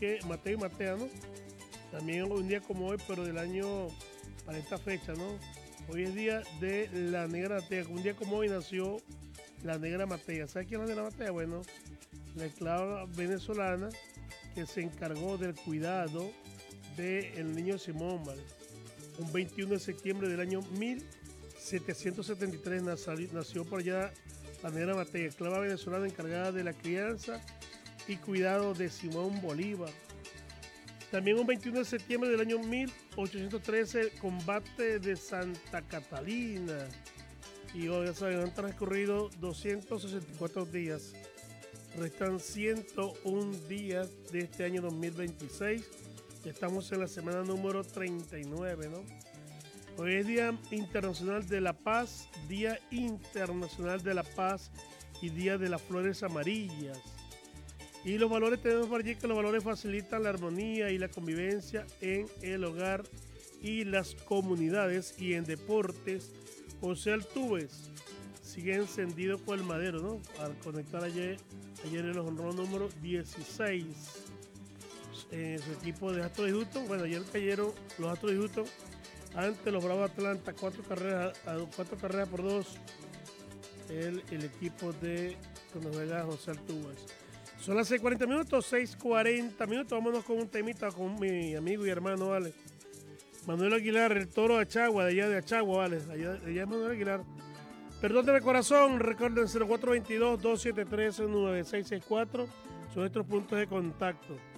Mateo y Matea, ¿no? También un día como hoy, pero del año, para esta fecha, ¿no? Hoy es día de la Negra Matea. Un día como hoy nació la Negra Matea. ¿Sabes quién es la Negra Matea? Bueno, la esclava venezolana que se encargó del cuidado del niño Simón, ¿vale? Un 21 de septiembre del año 1773 nació por allá la Negra Matea, esclava venezolana encargada de la crianza y cuidado de Simón Bolívar. También un 21 de septiembre del año 1813, combate de Santa Catalina. Y hoy, ya saben, han transcurrido 264 días. Restan 101 días de este año 2026. Estamos en la semana número 39, ¿no? Hoy es Día Internacional de la Paz, Día Internacional de la Paz y Día de las Flores Amarillas. Y los valores, tenemos por allí que los valores facilitan la armonía y la convivencia en el hogar y las comunidades. Y en deportes, José Altuves sigue encendido con el madero, ¿no? Al conectar ayer el jonrón número 16 en su equipo de Astros de Houston. Bueno, ayer cayeron los Astros de Houston ante los Bravos de Atlanta, 4 carreras por 2. El equipo de donde juega José Altuves. Son las 6:40 minutos, 6:40 minutos. Vámonos con un temita con mi amigo y hermano, ¿vale? Manuel Aguilar, el toro de Achagua, de allá de Achagua, ¿vale? Allá es Manuel Aguilar. Perdón de corazón, recuerden 0422-273-9664. Son nuestros puntos de contacto.